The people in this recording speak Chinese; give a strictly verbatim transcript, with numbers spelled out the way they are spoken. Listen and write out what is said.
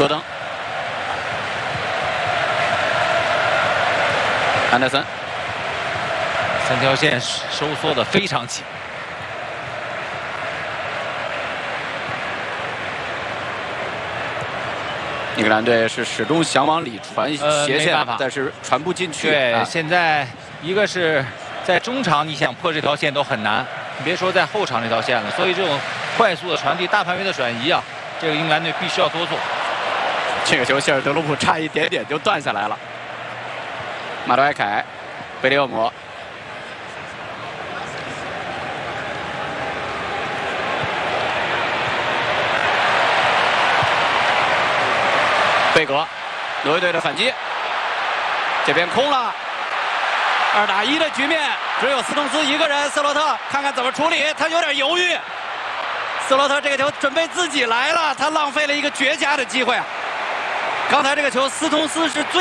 戈登，安德森， 三条线收缩的非常紧。 英格兰队是始终想往里传斜线， 呃、 但是传不进去。 对， 啊、 现在一个是在中场，你想破这条线都很难，你别说在后场这条线了。所以这种快速的传递、大范围的转移啊，这个英格兰队必须要多做。 这个球希尔德鲁普差一点点就断下来了。马德埃凯，贝利厄姆。 贝格，挪威队的反击，这边空了，二打一的局面，只有斯通斯一个人。斯洛特看看怎么处理，他有点犹豫。斯洛特这个球准备自己来了，他浪费了一个绝佳的机会啊！刚才这个球，斯通斯是最。